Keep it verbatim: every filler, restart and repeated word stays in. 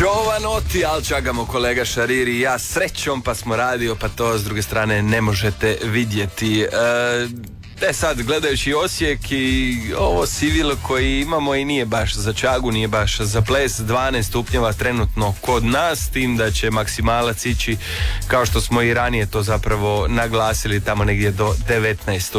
Giovanotti, ali čagamo kolega Šariri i ja srećom, pa smo radio, pa to s druge strane ne možete vidjeti. E, E sad, gledajući Osijek i ovo sivilo koji imamo i nije baš za čagu, nije baš za ples, dvanaest stupnjeva trenutno kod nas, tim da će maksimalac ići, kao što smo i ranije to zapravo naglasili, tamo negdje do devetnaest